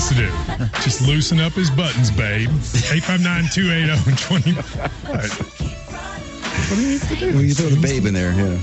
wants to do? Just loosen up his buttons, babe. 859-280-20. What do you need to do? Well, you throw the babe in there, yeah.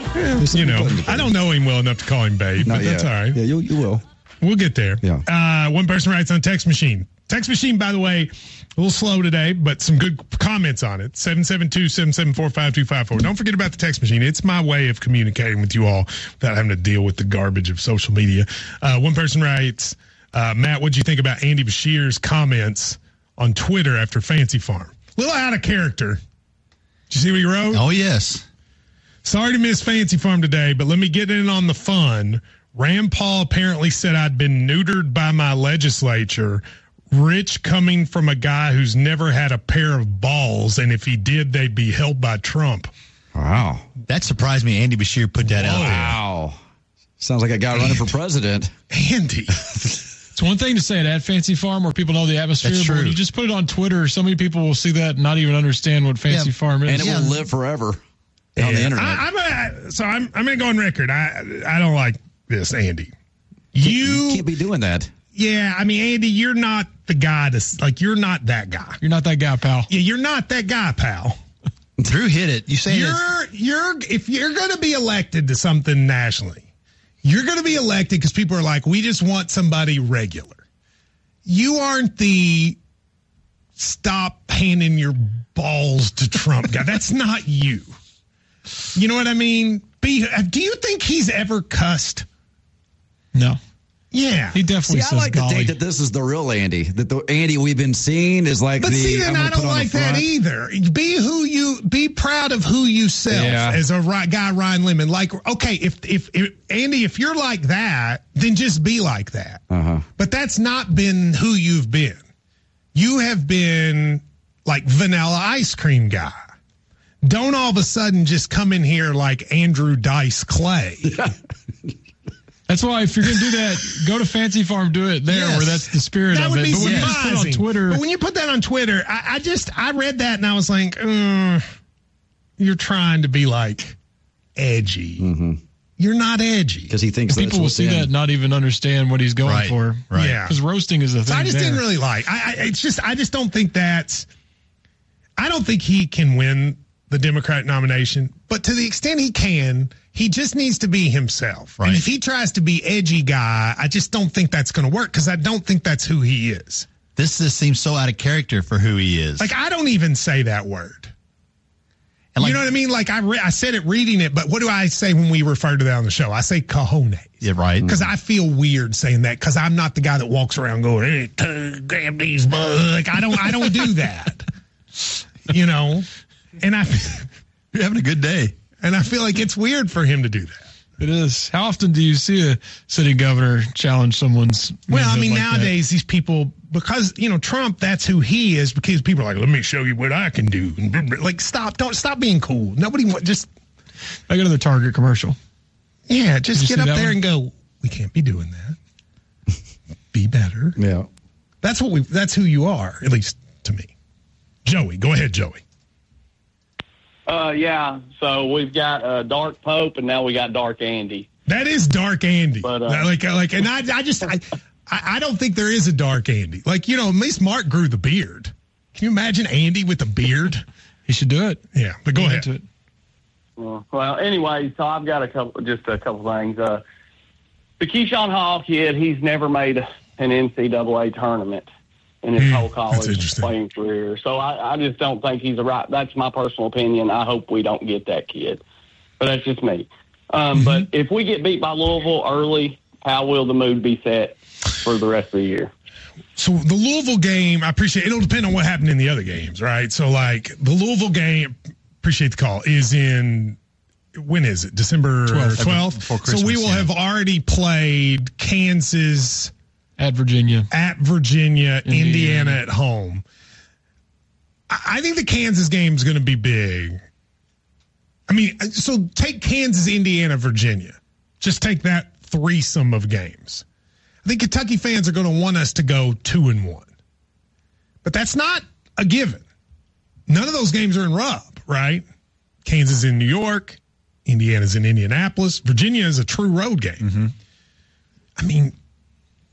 I don't know him well enough to call him babe, but that's all right. Yeah, you will. We'll get there. Yeah. One person writes on text machine. Text machine, by the way, a little slow today, but some good comments on it. 772-774-5254. Don't forget about the text machine. It's my way of communicating with you all without having to deal with the garbage of social media. One person writes, Matt, what'd you think about Andy Bashir's comments on Twitter after Fancy Farm? A little out of character. Did you see what he wrote? Oh, yes. Sorry to miss Fancy Farm today, but let me get in on the fun. Rand Paul apparently said I'd been neutered by my legislature. Rich coming from a guy who's never had a pair of balls, and if he did, they'd be held by Trump. Wow. That surprised me. Andy Bashir put that out there. Wow. Sounds like a guy running for president. Andy. It's one thing to say it at Fancy Farm where people know the atmosphere, That's but true. when you just put it on Twitter, so many people will see that and not even understand what Fancy Farm is. And it will live forever on the internet. I'm going to go on record. I don't like this, Andy. You can't be doing that. Yeah, I mean, Andy, you're not the guy you're not that guy. You're not that guy, pal. Yeah, you're not that guy, pal. Drew hit it. You say if you're going to be elected to something nationally, you're going to be elected because people are like, we just want somebody regular. You aren't the stop handing your balls to Trump guy. That's not you. You know what I mean? Do you think he's ever cussed? No. Yeah. He definitely says I like golly. to think that this is the real Andy. That the Andy we've been seeing is like but see, then I don't like that either. Be proud of who you self as a guy, Ryan Lemon. Like, okay, if Andy, if you're like that, then just be like that. Uh-huh. But that's not been who you've been. You have been like vanilla ice cream guy. Don't all of a sudden just come in here like Andrew Dice Clay. That's why if you're going to do that, go to Fancy Farm, do it there where that's the spirit that of would it. Be But when you just put it on Twitter. But when you put that on Twitter, I read that and I was like, you're trying to be like edgy. Mm-hmm. You're not edgy. Because he thinks people will see that and not even understand what he's going for. Right. Yeah. Because roasting is a thing. So I just didn't really like. I just don't think I don't think he can win the Democratic nomination, but to the extent he can, he just needs to be himself. Right. And if he tries to be edgy guy, I just don't think that's going to work because I don't think that's who he is. This just seems so out of character for who he is. Like, I don't even say that word. And you know what I mean? Like, I said it reading it, but what do I say when we refer to that on the show? I say cojones. Yeah, right. Because I feel weird saying that because I'm not the guy that walks around going, hey, grab these bugs. Like, I don't do that. You know? And you're having a good day. And I feel like it's weird for him to do that. It is. How often do you see a city governor challenge someone's? Well, I mean, nowadays, these people, because, Trump, that's who he is, because people are like, let me show you what I can do. Like, stop being cool. Nobody just. I got another Target commercial. Yeah, just get up there and go, we can't be doing that. Be better. Yeah. That's who you are, at least to me. Joey, go ahead, Joey. So we've got Dark Pope, and now we got Dark Andy. That is Dark Andy. But and I don't think there is a Dark Andy. Like, at least Mark grew the beard. Can you imagine Andy with a beard? He should do it. Yeah, but go ahead. It. Well, anyway, so I've got a couple things. The Keyshawn Hall kid, he's never made an NCAA tournament in his whole college playing career. So I just don't think he's that's my personal opinion. I hope we don't get that kid. But that's just me. But if we get beat by Louisville early, how will the mood be set for the rest of the year? So the Louisville game, I appreciate it'll depend on what happened in the other games, right? So like the Louisville game, appreciate the call, is in when is it? December 12th. So we will have already played Kansas at Virginia, Indiana at home. I think the Kansas game is going to be big. I mean, so take Kansas, Indiana, Virginia. Just take that threesome of games. I think Kentucky fans are going to want us to go 2-1. But that's not a given. None of those games are in rub, right? Kansas in New York. Indiana's in Indianapolis. Virginia is a true road game. Mm-hmm. I mean,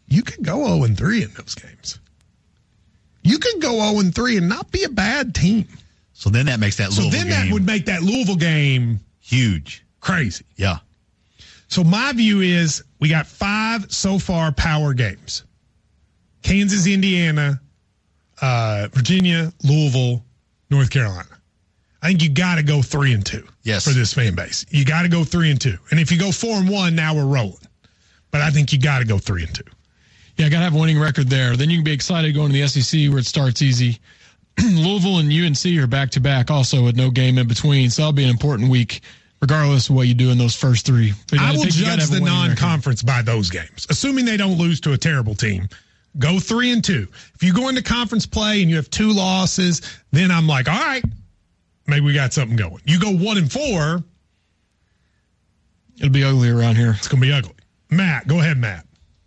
you could go 0-3 in those games. You could go 0-3 and not be a bad team. So then that makes that Louisville game. that would make that Louisville game huge. Crazy. Yeah. So my view is we got 5 so far power games. Kansas, Indiana, Virginia, Louisville, North Carolina. I think you got to go 3-2 yes. for this fan base. You got to go 3-2. And if you go 4-1, now we're rolling. But I think you got to go 3-2. Yeah, got to have a winning record there. Then you can be excited going to the SEC where it starts easy. Louisville and UNC are back-to-back also with no game in between. So that'll be an important week regardless of what you do in those first 3. But I will judge the non-conference by those games, assuming they don't lose to a terrible team. Go 3-2. If you go into conference play and you have 2 losses, then I'm like, all right, maybe we got something going. You go 1-4, it'll be ugly around here. It's going to be ugly. Matt, go ahead, Matt.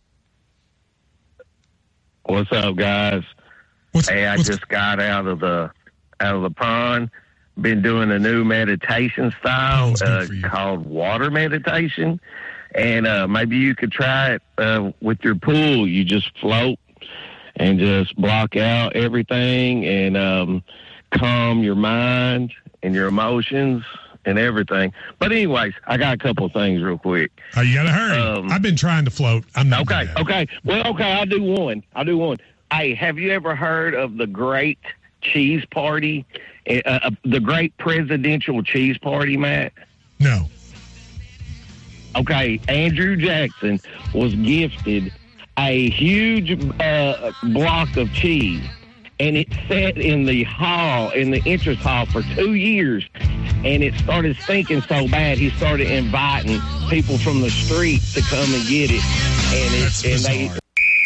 What's up, guys? I just got out of the pond. Been doing a new meditation style called water meditation, and maybe you could try it with your pool. You just float and just block out everything and calm your mind and your emotions and everything. But anyways, I got a couple of things real quick. Oh, you got to hurry. I've been trying to float. I'm not okay. Well, I'll do one. Hey, have you ever heard of the Great Cheese Party? The Great Presidential Cheese Party, Matt? No. Okay, Andrew Jackson was gifted a huge block of cheese, and it sat in the hall, in the entrance hall for 2 years, and it started stinking so bad he started inviting people from the street to come and get it.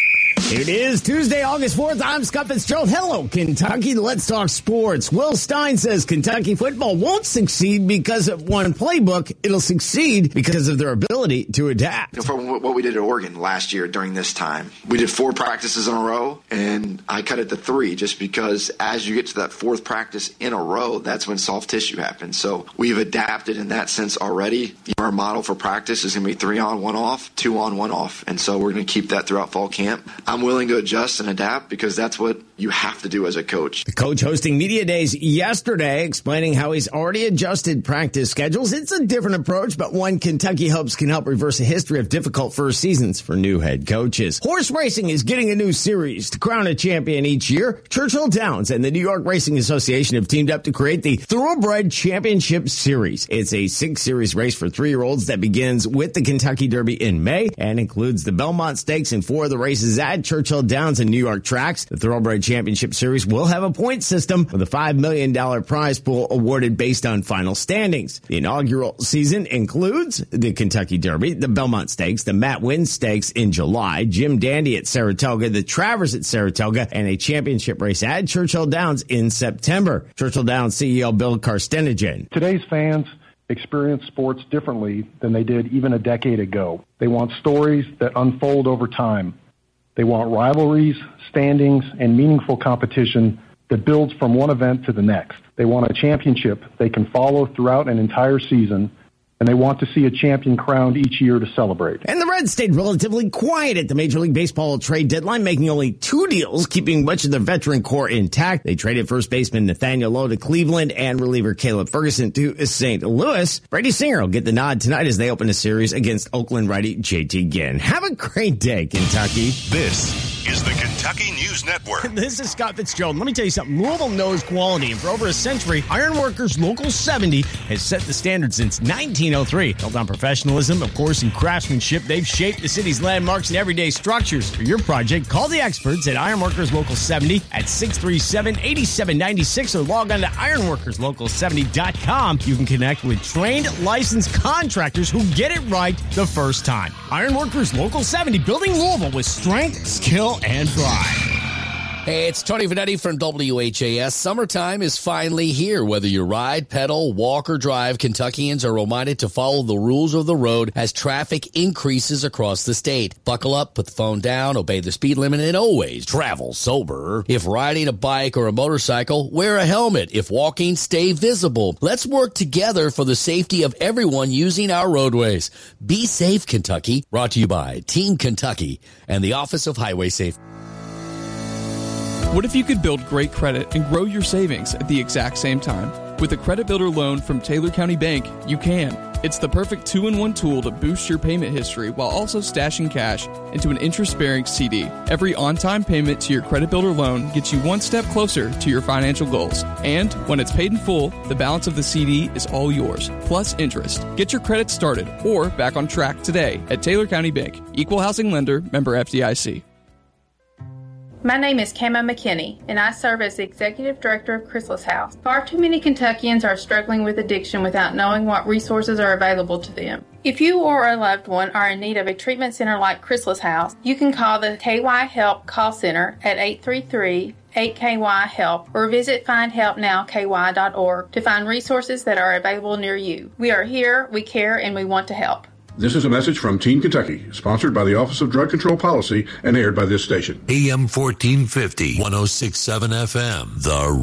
It is Tuesday, August 4th. I'm Scott Fitzgerald. Hello, Kentucky. Let's talk sports. Will Stein says Kentucky football won't succeed because of one playbook. It'll succeed because of their ability to adapt. For what we did at Oregon last year during this time, we did 4 practices in a row, and I cut it to 3 just because as you get to that 4th practice in a row, that's when soft tissue happens. So we've adapted in that sense already. Our model for practice is going to be 3 on, 1 off, 2 on, 1 off. And so we're going to keep that throughout fall camp. I'm willing to adjust and adapt because that's what you have to do as a coach. The coach hosting media days yesterday, explaining how he's already adjusted practice schedules. It's a different approach, but one Kentucky hopes can help reverse a history of difficult first seasons for new head coaches. Horse racing is getting a new series to crown a champion each year. Churchill Downs and the New York Racing Association have teamed up to create the Thoroughbred Championship Series. It's a 6-series race for 3-year-olds that begins with the Kentucky Derby in May and includes the Belmont Stakes and 4 of the races at Churchill Downs and New York tracks. The Thoroughbred Championship Series will have a point system with a $5 million prize pool awarded based on final standings. The inaugural season includes the Kentucky Derby, the Belmont Stakes, the Matt Winn Stakes in July, Jim Dandy at Saratoga, the Travers at Saratoga, and a championship race at Churchill Downs in September. Churchill Downs CEO Bill Carstenogen. Today's fans experience sports differently than they did even a decade ago. They want stories that unfold over time. They want rivalries, standings, and meaningful competition that builds from one event to the next. They want a championship they can follow throughout an entire season, and they want to see a champion crowned each year to celebrate. And the Reds stayed relatively quiet at the Major League Baseball trade deadline, making only 2 deals, keeping much of their veteran core intact. They traded first baseman Nathaniel Lowe to Cleveland and reliever Caleb Ferguson to St. Louis. Brady Singer will get the nod tonight as they open a series against Oakland righty JT Ginn. Have a great day, Kentucky. This is the Kentucky News Network. This is Scott Fitzgerald. Let me tell you something. Louisville knows quality, and for over a century, Ironworkers Local 70 has set the standard since 1903. Built on professionalism, of course, and craftsmanship, they've shaped the city's landmarks and everyday structures. For your project, call the experts at Ironworkers Local 70 at 637-8796 or log on to ironworkerslocal70.com. You can connect with trained, licensed contractors who get it right the first time. Ironworkers Local 70, building Louisville with strength, skill, and pride. Hey, it's Tony Vanetti from WHAS. Summertime is finally here. Whether you ride, pedal, walk, or drive, Kentuckians are reminded to follow the rules of the road as traffic increases across the state. Buckle up, put the phone down, obey the speed limit, and always travel sober. If riding a bike or a motorcycle, wear a helmet. If walking, stay visible. Let's work together for the safety of everyone using our roadways. Be safe, Kentucky. Brought to you by Team Kentucky and the Office of Highway Safety. What if you could build great credit and grow your savings at the exact same time? With a Credit Builder loan from Taylor County Bank, you can. It's the perfect two-in-one tool to boost your payment history while also stashing cash into an interest-bearing CD. Every on-time payment to your Credit Builder loan gets you one step closer to your financial goals. And when it's paid in full, the balance of the CD is all yours, plus interest. Get your credit started or back on track today at Taylor County Bank. Equal housing lender, member FDIC. My name is Kama McKinney, and I serve as the Executive Director of Chrysalis House. Far too many Kentuckians are struggling with addiction without knowing what resources are available to them. If you or a loved one are in need of a treatment center like Chrysalis House, you can call the KY Help call center at 833-8KY-HELP or visit findhelpnowky.org to find resources that are available near you. We are here, we care, and we want to help. This is a message from Team Kentucky, sponsored by the Office of Drug Control Policy and aired by this station. AM 1450, 106.7 FM, The